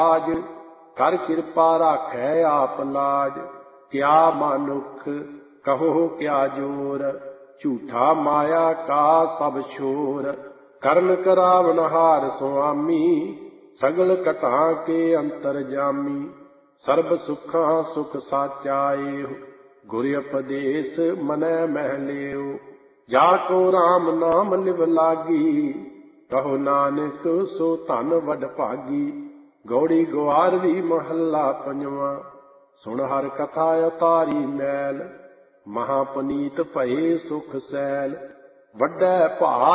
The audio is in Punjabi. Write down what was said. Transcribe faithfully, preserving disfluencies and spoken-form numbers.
ਰਾਜ ਕਰ ਕਿਰਪਾ ਰਾਖੈ ਆਪ ਲਾਜ। ਕਿਆ ਮਾਨੁਖ ਕਹੋ ਕਿਆ ਜੋਰ, ਝੂਠਾ ਮਾਇਆ ਕਾ ਸਭ ਛੋਰ। ਕਰਨ ਕਰਾਵਨਹਾਰ ਸੁਆਮੀ, ਸਗਲ ਘਟਾਂ ਕੇ ਅੰਤਰਜਾਮੀ। ਸਰਬ ਸੁਖਾਂ ਸੁਖ ਸਾਚਾ ਏਹੁ, ਗੁਰ ਉਪਦੇਸ ਮਨੈ ਮਹਿ ਲਿਓ। ਜਾ ਕੋ ਰਾਮ ਨਾਮ ਲਿਵ ਲਾਗੀ, ਕਹੋ ਨਾਨਕ ਸੋ ਧਨ ਵਡ ਭਾਗੀ। ਗੌੜੀ ਗੁਆਰਵੀ ਮਹੱਲਾ ਪੰਜਵਾਂ। ਸੁਣ ਹਰਿ ਕਥਾ ਉਤਾਰੀ ਮੈਲ, ਮਹਾ ਪੁਨੀਤ ਭਏ ਸੁਖ ਸੈਲ। ਵੱਡੈ ਭਾਗ